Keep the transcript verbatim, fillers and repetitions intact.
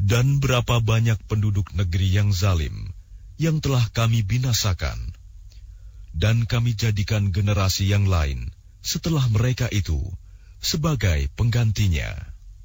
Dan berapa banyak penduduk negeri yang zalim yang telah kami binasakan, dan kami jadikan generasi yang lain setelah mereka itu sebagai penggantinya.